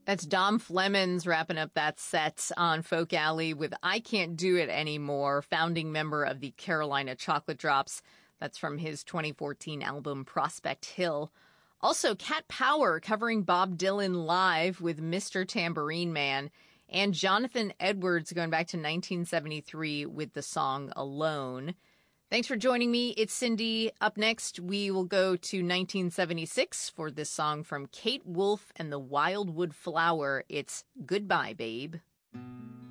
That's Dom Flemons wrapping up that set on Folk Alley with I Can't Do It Anymore, founding member of the Carolina Chocolate Drops. That's from his 2014 album Prospect Hill. Also, Cat Power covering Bob Dylan live with Mr. Tambourine Man, and Jonathan Edwards going back to 1973 with the song Alone. Thanks for joining me. It's Cindy. Up next, we will go to 1976 for this song from Kate Wolf and the Wildwood Flower. It's Goodbye, Babe.